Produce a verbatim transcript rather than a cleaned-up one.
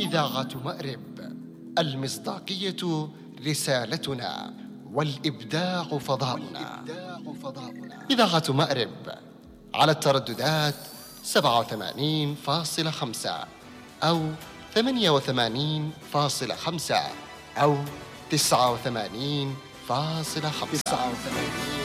إذاعة مأرب، المصداقية رسالتنا، والإبداع فضاؤنا. إذاعة مأرب على الترددات سبعة وثمانين فاصلة خمسة أو ثمانية وثمانين فاصلة خمسة أو تسعة وثمانين فاصلة خمسة.